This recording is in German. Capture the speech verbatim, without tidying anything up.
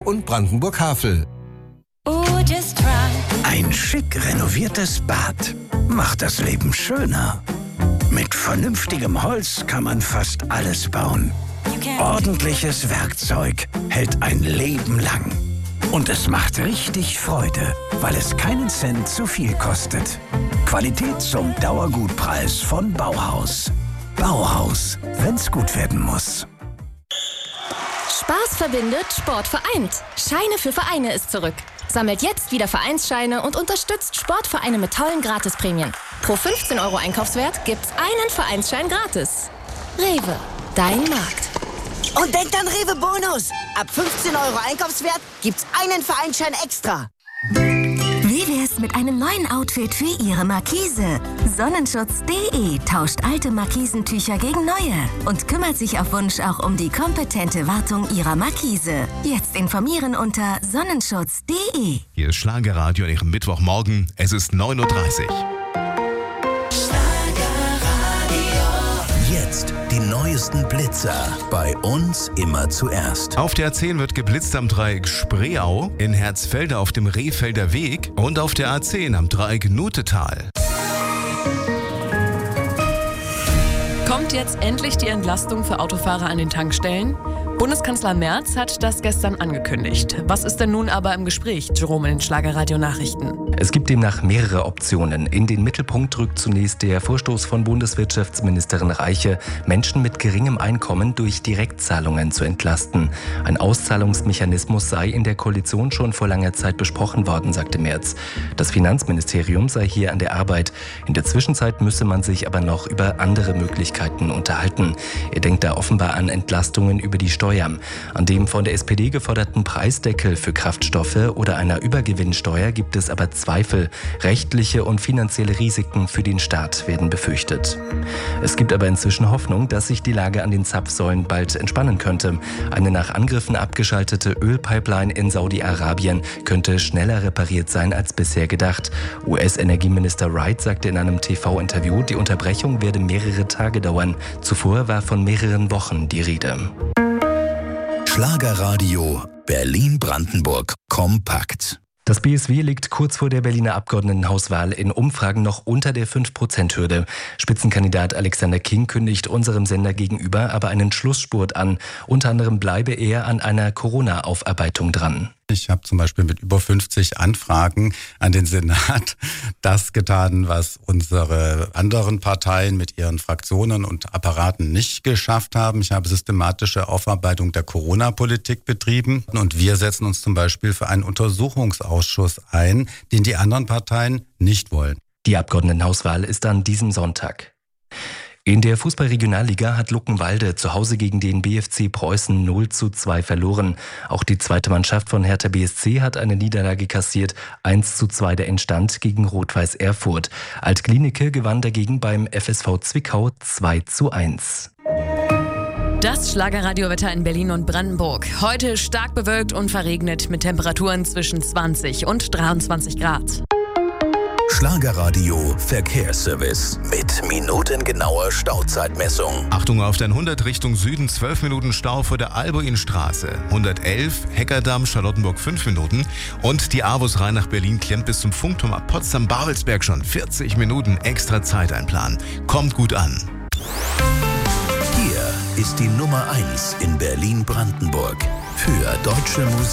und Brandenburg-Havel. Ein schick renoviertes Bad macht das Leben schöner. Mit vernünftigem Holz kann man fast alles bauen. Ordentliches Werkzeug hält ein Leben lang. Und es macht richtig Freude, weil es keinen Cent zu viel kostet. Qualität zum Dauergutpreis von Bauhaus. Bauhaus, wenn's gut werden muss. Spaß verbindet, Sport vereint. Scheine für Vereine ist zurück. Sammelt jetzt wieder Vereinsscheine und unterstützt Sportvereine mit tollen Gratisprämien. Pro fünfzehn Euro Einkaufswert gibt's einen Vereinsschein gratis. Rewe, dein Markt. Und denkt an Rewe Bonus. Ab fünfzehn Euro Einkaufswert gibt's einen Vereinsschein extra. Wie wär's mit einem neuen Outfit für Ihre Markise? Sonnenschutz punkt de tauscht alte Markisentücher gegen neue und kümmert sich auf Wunsch auch um die kompetente Wartung Ihrer Markise. Jetzt informieren unter sonnenschutz punkt de. Hier ist Schlagerradio an Ihrem Mittwochmorgen. Es ist neun Uhr dreißig. Jetzt die neuesten Blitzer. Bei uns immer zuerst. Auf der A zehn wird geblitzt am Dreieck Spreeau, in Herzfelde auf dem Rehfelder Weg und auf der A zehn am Dreieck Nutetal. Kommt jetzt endlich die Entlastung für Autofahrer an den Tankstellen? Bundeskanzler Merz hat das gestern angekündigt. Was ist denn nun aber im Gespräch, Jerome, in den Schlagerradio-Nachrichten? Es gibt demnach mehrere Optionen. In den Mittelpunkt rückt zunächst der Vorstoß von Bundeswirtschaftsministerin Reiche, Menschen mit geringem Einkommen durch Direktzahlungen zu entlasten. Ein Auszahlungsmechanismus sei in der Koalition schon vor langer Zeit besprochen worden, sagte Merz. Das Finanzministerium sei hier an der Arbeit. In der Zwischenzeit müsse man sich aber noch über andere Möglichkeiten unterhalten. Er denkt da offenbar an Entlastungen über die Steuer. An dem von der S P D geforderten Preisdeckel für Kraftstoffe oder einer Übergewinnsteuer gibt es aber Zweifel. Rechtliche und finanzielle Risiken für den Staat werden befürchtet. Es gibt aber inzwischen Hoffnung, dass sich die Lage an den Zapfsäulen bald entspannen könnte. Eine nach Angriffen abgeschaltete Ölpipeline in Saudi-Arabien könnte schneller repariert sein als bisher gedacht. U S-Energieminister Wright sagte in einem T V-Interview, die Unterbrechung werde mehrere Tage dauern. Zuvor war von mehreren Wochen die Rede. Schlagerradio Berlin-Brandenburg kompakt. Das B S W liegt kurz vor der Berliner Abgeordnetenhauswahl in Umfragen noch unter der fünf Prozent Hürde. Spitzenkandidat Alexander King kündigt unserem Sender gegenüber aber einen Schlussspurt an. Unter anderem bleibe er an einer Corona-Aufarbeitung dran. Ich habe zum Beispiel mit über fünfzig Anfragen an den Senat das getan, was unsere anderen Parteien mit ihren Fraktionen und Apparaten nicht geschafft haben. Ich habe systematische Aufarbeitung der Corona-Politik betrieben und wir setzen uns zum Beispiel für einen Untersuchungsausschuss ein, den die anderen Parteien nicht wollen. Die Abgeordnetenhauswahl ist an diesem Sonntag. In der Fußball-Regionalliga hat Luckenwalde zu Hause gegen den B F C Preußen null zu zwei verloren. Auch die zweite Mannschaft von Hertha B S C hat eine Niederlage kassiert. eins zu zwei der Endstand gegen Rot-Weiß Erfurt. Alt-Glienicke gewann dagegen beim F S V Zwickau zwei zu eins. Das Schlagerradiowetter in Berlin und Brandenburg. Heute stark bewölkt und verregnet mit Temperaturen zwischen zwanzig und dreiundzwanzig Grad. Schlagerradio Verkehrsservice mit minutengenauer Stauzeitmessung. Achtung auf der hundert Richtung Süden, zwölf Minuten Stau vor der Albuinstraße. hundertelf Heckerdamm, Charlottenburg fünf Minuten. Und die Avus Rhein nach Berlin klemmt bis zum Funkturm ab Potsdam-Babelsberg schon vierzig Minuten extra Zeit einplanen. Kommt gut an. Hier ist die Nummer eins in Berlin-Brandenburg für deutsche Musik.